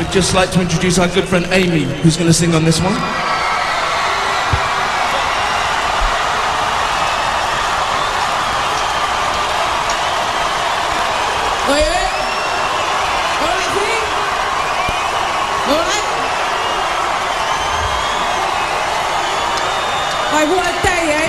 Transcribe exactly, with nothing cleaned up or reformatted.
we'd just like to introduce our good friend Amy, who's going to sing on this one. Oh yeah? All right, Queen? All right? Right, what a day, eh?